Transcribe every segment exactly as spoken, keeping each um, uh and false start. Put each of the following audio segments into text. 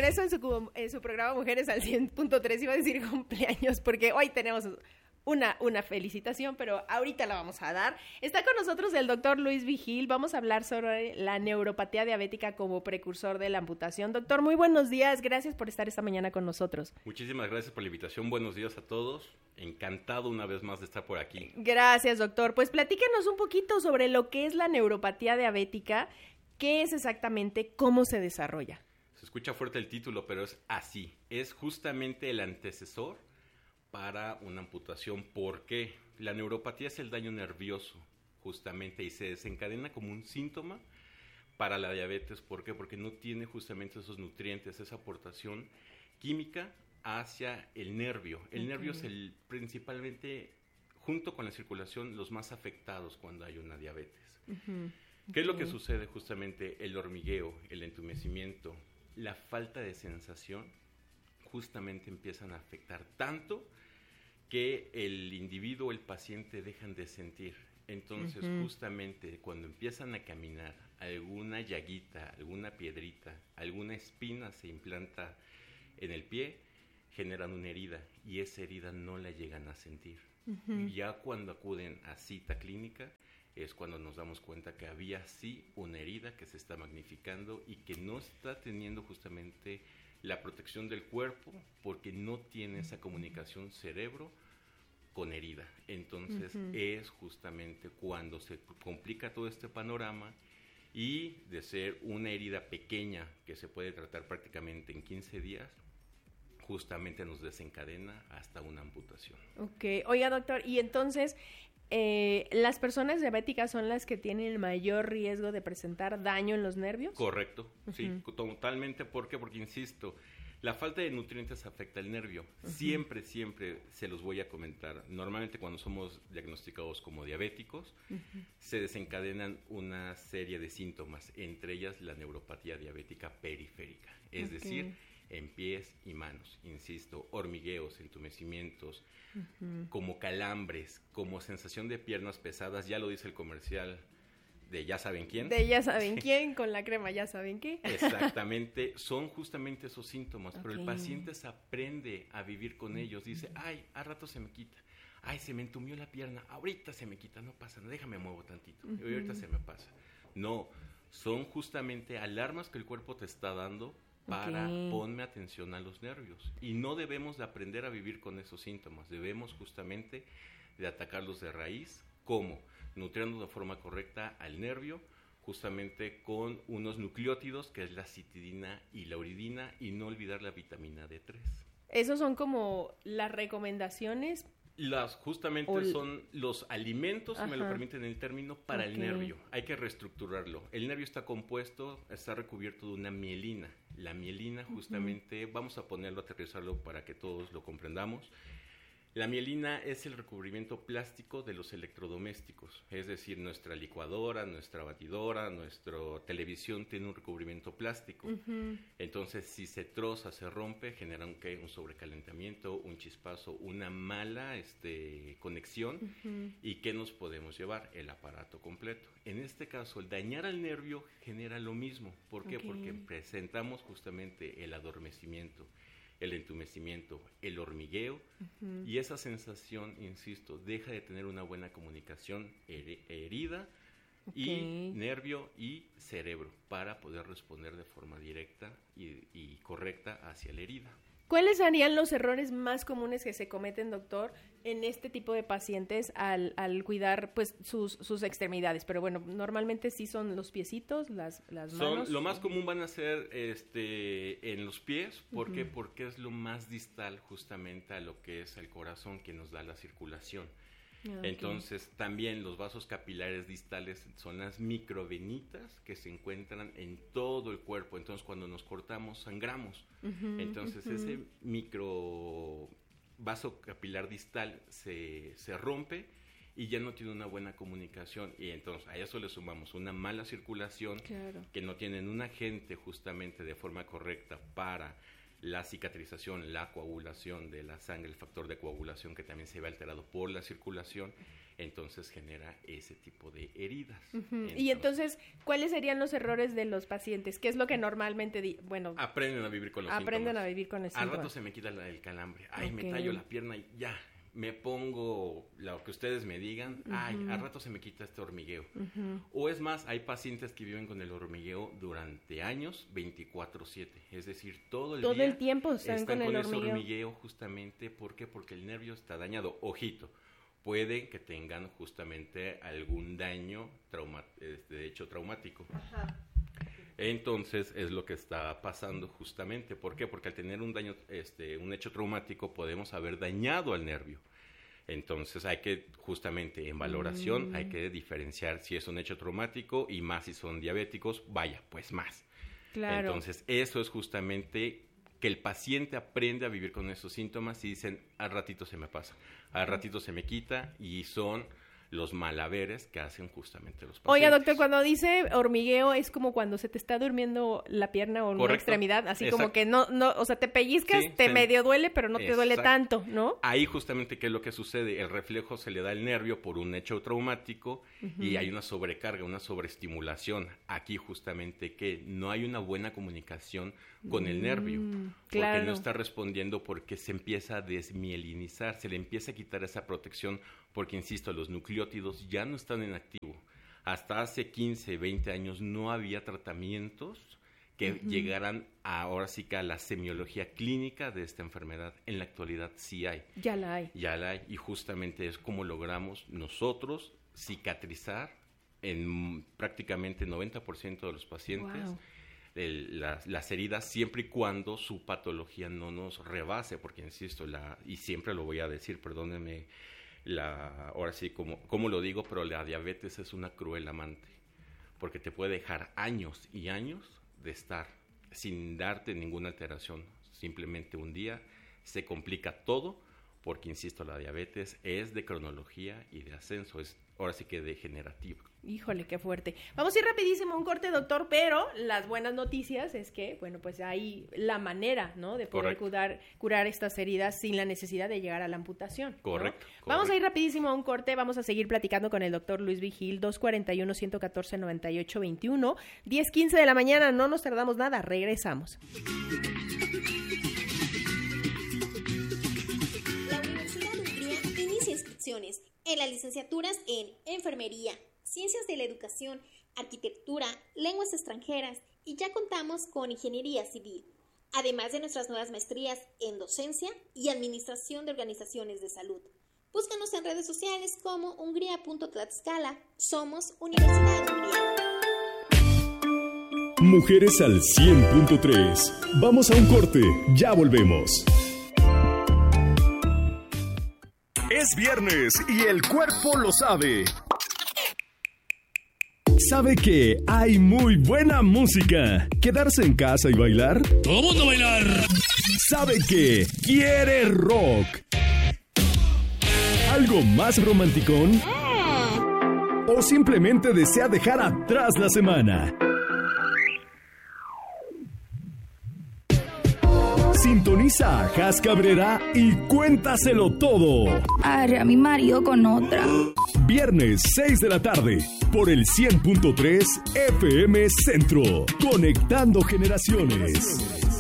regreso en su, en su programa Mujeres al cien punto tres, iba a decir cumpleaños, porque hoy tenemos una, una felicitación, pero ahorita la vamos a dar. Está con nosotros el doctor Luis Vigil. Vamos a hablar sobre la neuropatía diabética como precursor de la amputación. Doctor, muy buenos días. Gracias por estar esta mañana con nosotros. Muchísimas gracias por la invitación. Buenos días a todos. Encantado una vez más de estar por aquí. Gracias, doctor. Pues platíquenos un poquito sobre lo que es la neuropatía diabética. ¿Qué es exactamente? ¿Cómo se desarrolla? Se escucha fuerte el título, pero es así. Es justamente el antecesor para una amputación. ¿Por qué? La neuropatía es el daño nervioso, justamente, y se desencadena como un síntoma para la diabetes. ¿Por qué? Porque no tiene justamente esos nutrientes, esa aportación química hacia el nervio. El okay. nervio es el principalmente, junto con la circulación, los más afectados cuando hay una diabetes. Uh-huh. ¿Qué es lo que sucede? Justamente el hormigueo, el entumecimiento, la falta de sensación, justamente empiezan a afectar tanto que el individuo, el paciente, dejan de sentir. Entonces, uh-huh. justamente cuando empiezan a caminar, alguna llaguita, alguna piedrita, alguna espina se implanta en el pie, generan una herida y esa herida no la llegan a sentir. Uh-huh. Ya cuando acuden a cita clínica, es cuando nos damos cuenta que había sí una herida que se está magnificando y que no está teniendo justamente la protección del cuerpo porque no tiene esa comunicación cerebro con herida. Entonces uh-huh. es justamente cuando se complica todo este panorama y de ser una herida pequeña que se puede tratar prácticamente en quince días, justamente nos desencadena hasta una amputación. Ok, oiga doctor, y entonces eh, ¿las personas diabéticas son las que tienen el mayor riesgo de presentar daño en los nervios? Correcto, uh-huh. sí, totalmente. ¿Por qué? Porque insisto, la falta de nutrientes afecta el nervio. Uh-huh. Siempre, siempre se los voy a comentar. Normalmente cuando somos diagnosticados como diabéticos, uh-huh. se desencadenan una serie de síntomas, entre ellas la neuropatía diabética periférica, es okay. decir, en pies y manos, insisto, hormigueos, entumecimientos, uh-huh. como calambres, como sensación de piernas pesadas, ya lo dice el comercial de ya saben quién. De ya saben quién, con la crema ya saben qué. Exactamente, son justamente esos síntomas, okay. pero el paciente se aprende a vivir con ellos, dice, ay, a rato se me quita, ay, se me entumió la pierna, ahorita se me quita, no pasa nada, déjame muevo tantito, uh-huh. y ahorita se me pasa. No, son justamente alarmas que el cuerpo te está dando para okay. ponme atención a los nervios. Y no debemos de aprender a vivir con esos síntomas, debemos justamente de atacarlos de raíz. ¿Cómo? Nutriendo de forma correcta al nervio, justamente con unos nucleótidos, que es la citidina y la uridina, y no olvidar la vitamina D tres. ¿Esos son como las recomendaciones? Las justamente o... son los alimentos, si me lo permiten el término, para okay. el nervio. Hay que reestructurarlo. El nervio está compuesto, está recubierto de una mielina. La mielina justamente, uh-huh. vamos a ponerlo, aterrizarlo para que todos lo comprendamos. La mielina es el recubrimiento plástico de los electrodomésticos, es decir, nuestra licuadora, nuestra batidora, nuestra televisión tiene un recubrimiento plástico. Uh-huh. Entonces, si se troza, se rompe, genera un, ¿qué? un sobrecalentamiento, un chispazo, una mala este, conexión. Uh-huh. ¿Y qué nos podemos llevar? El aparato completo. En este caso, el dañar al nervio genera lo mismo. ¿Por qué? Okay. Porque presentamos justamente el adormecimiento, el entumecimiento, el hormigueo, uh-huh. y esa sensación, insisto, deja de tener una buena comunicación her- herida okay. y nervio y cerebro para poder responder de forma directa y, y correcta hacia la herida. ¿Cuáles serían los errores más comunes que se cometen, doctor, en este tipo de pacientes al, al cuidar pues sus, sus extremidades? Pero bueno, normalmente sí son los piecitos, las, las manos. Son, lo más común van a ser este, en los pies. ¿Por uh-huh. qué? Porque es lo más distal justamente a lo que es el corazón que nos da la circulación. Okay. Entonces, también los vasos capilares distales son las microvenitas que se encuentran en todo el cuerpo. Entonces, cuando nos cortamos, sangramos. Uh-huh, Entonces, uh-huh. ese micro vaso capilar distal se, se rompe y ya no tiene una buena comunicación. Y entonces, a eso le sumamos una mala circulación, claro. que no tienen un agente justamente de forma correcta para la cicatrización, la coagulación de la sangre, el factor de coagulación que también se ve alterado por la circulación, entonces genera ese tipo de heridas. Uh-huh. Entonces, y entonces, ¿cuáles serían los errores de los pacientes? ¿Qué es lo que normalmente, di- bueno, aprenden a vivir con los aprenden síntomas. a vivir con el Al síntoma? rato se me quita la- el calambre, ay, Ok. me tallo la pierna y ya, me pongo lo que ustedes me digan, uh-huh. ay, al rato se me quita este hormigueo. Uh-huh. O es más, hay pacientes que viven con el hormigueo durante años, veinticuatro siete, es decir, todo el Todo día el tiempo están, están con, con el ese hormigueo. hormigueo justamente, ¿por qué? Porque el nervio está dañado, ojito. Puede que tengan justamente algún daño, trauma, de hecho traumático. Ajá. Entonces es lo que está pasando justamente. ¿Por qué? Porque al tener un daño, este, un hecho traumático, podemos haber dañado al nervio. Entonces hay que, justamente en valoración, mm. hay que diferenciar si es un hecho traumático y más si son diabéticos, vaya, pues más. Claro. Entonces eso es justamente que el paciente aprende a vivir con esos síntomas y dicen, al ratito se me pasa, al ratito se me quita, y son los malaveres que hacen justamente los pacientes. Oiga, doctor, cuando dice hormigueo es como cuando se te está durmiendo la pierna o una Correcto. extremidad, así Exacto. como que no, no, o sea, te pellizcas, Sí, te sí. medio duele, pero no te Exacto. duele tanto, ¿no? Ahí justamente qué es lo que sucede, el reflejo se le da al nervio por un hecho traumático uh-huh. y hay una sobrecarga, una sobreestimulación. Aquí justamente que no hay una buena comunicación con el nervio, mm, porque claro. no está respondiendo, porque se empieza a desmielinizar, se le empieza a quitar esa protección, porque insisto, los nucleótidos ya no están en activo. Hasta hace quince, veinte años no había tratamientos que uh-huh. llegaran a, ahora sí que a la semiología clínica de esta enfermedad. En la actualidad sí hay. Ya la hay. Ya la hay, y justamente es como logramos nosotros cicatrizar en prácticamente noventa por ciento de los pacientes wow. el, las, las heridas, siempre y cuando su patología no nos rebase, porque insisto, la, y siempre lo voy a decir, perdónenme, la, ahora sí, como, como lo digo, pero la diabetes es una cruel amante, porque te puede dejar años y años de estar sin darte ninguna alteración. Simplemente un día se complica todo, porque insisto, la diabetes es de cronología y de ascenso, es ahora sí que degenerativa. Híjole, qué fuerte. Vamos a ir rapidísimo a un corte, doctor, pero las buenas noticias es que, bueno, pues hay la manera, ¿no?, de poder curar, curar estas heridas sin la necesidad de llegar a la amputación, ¿no? Correcto, correcto. Vamos a ir rapidísimo a un corte, vamos a seguir platicando con el doctor Luis Vigil, dos cuatro uno, uno uno cuatro, nueve ocho dos uno, diez quince de la mañana, no nos tardamos nada, regresamos. La Universidad de Hungría inicia inscripciones en las licenciaturas en Enfermería, Ciencias de la Educación, Arquitectura, Lenguas extranjeras, y ya contamos con Ingeniería Civil, además de nuestras nuevas maestrías en Docencia y Administración de Organizaciones de Salud. Búscanos en redes sociales como hungría punto tlaxcala. Somos Universidad de Hungría. Mujeres al cien punto tres. Vamos a un corte, ya volvemos. Es viernes y el cuerpo lo sabe. ¿Sabe que hay muy buena música? ¿Quedarse en casa y bailar? ¡Todo mundo bailar! ¿Sabe que quiere rock? ¿Algo más romanticón? ¿O simplemente desea dejar atrás la semana? Sintoniza a Jas Cabrera y cuéntaselo todo. Arre a mi marido con otra. Viernes seis de la tarde por el cien punto tres F M Centro. Conectando generaciones.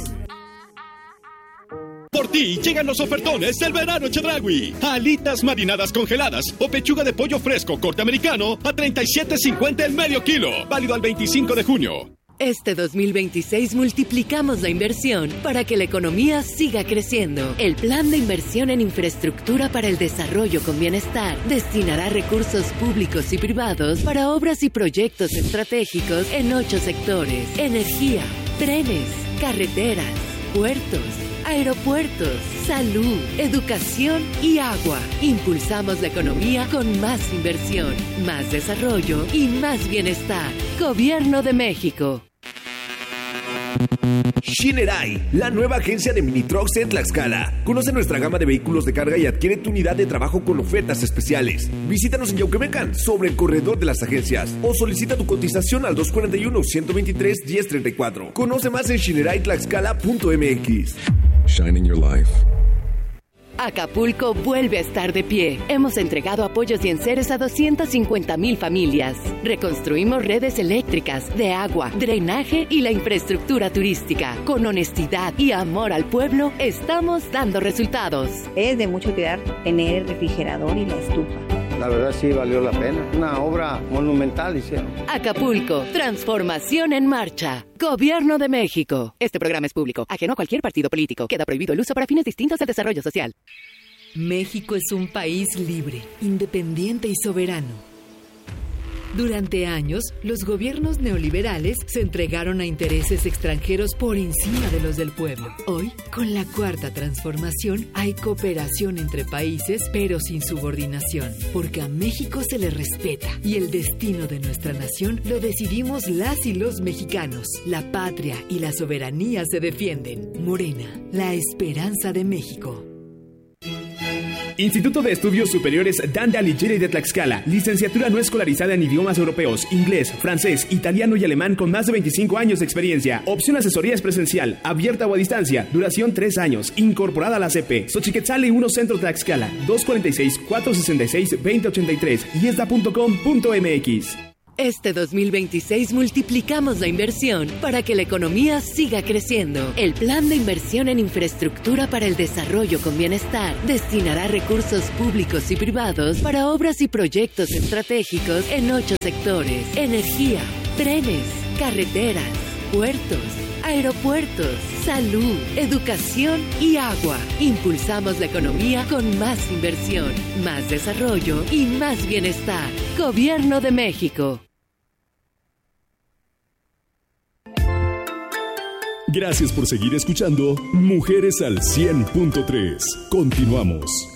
Por ti llegan los ofertones del verano Chedraui. Alitas marinadas congeladas o pechuga de pollo fresco corte americano a treinta y siete cincuenta el medio kilo. Válido al veinticinco de junio. Este dos mil veintiséis multiplicamos la inversión para que la economía siga creciendo. El Plan de Inversión en Infraestructura para el Desarrollo con Bienestar destinará recursos públicos y privados para obras y proyectos estratégicos en ocho sectores: energía, trenes, carreteras, puertos, aeropuertos, salud, educación y agua. Impulsamos la economía con más inversión, más desarrollo y más bienestar. Gobierno de México. Shinerai, la nueva agencia de mini trucks en Tlaxcala. Conoce nuestra gama de vehículos de carga y adquiere tu unidad de trabajo con ofertas especiales. Visítanos en Yauquemecan, sobre el corredor de las agencias, o solicita tu cotización al dos cuatro uno, uno dos tres, uno cero tres cuatro. Conoce más en shinerai tlaxcala punto m x. Shining your life. Acapulco vuelve a estar de pie. Hemos entregado apoyos y enseres a doscientas cincuenta mil familias. Reconstruimos redes eléctricas, de agua, drenaje y la infraestructura turística. Con honestidad y amor al pueblo, estamos dando resultados. Es de mucho cuidar tener el refrigerador y la estufa. La verdad sí valió la pena. Una obra monumental hicieron. Acapulco, transformación en marcha. Gobierno de México. Este programa es público, ajeno a cualquier partido político. Queda prohibido el uso para fines distintos al desarrollo social. México es un país libre, independiente y soberano. Durante años, los gobiernos neoliberales se entregaron a intereses extranjeros por encima de los del pueblo. Hoy, con la cuarta transformación, hay cooperación entre países, pero sin subordinación, porque a México se le respeta y el destino de nuestra nación lo decidimos las y los mexicanos. La patria y la soberanía se defienden. Morena, la esperanza de México. Instituto de Estudios Superiores Dante Alighieri de Tlaxcala. Licenciatura no escolarizada en idiomas europeos, inglés, francés, italiano y alemán con más de veinticinco años de experiencia. Opción asesoría es presencial, abierta o a distancia. Duración tres años. Incorporada a la C P. Xochiquetzali uno Centro Tlaxcala. dos cuatro seis, cuatro seis seis, dos cero ocho tres. iesda punto com punto m x. Este dos mil veintiséis multiplicamos la inversión para que la economía siga creciendo. El Plan de Inversión en Infraestructura para el Desarrollo con Bienestar destinará recursos públicos y privados para obras y proyectos estratégicos en ocho sectores: energía, trenes, carreteras, puertos, aeropuertos, salud, educación y agua. Impulsamos la economía con más inversión, más desarrollo y más bienestar. Gobierno de México. Gracias por seguir escuchando Mujeres al cien punto tres. Continuamos.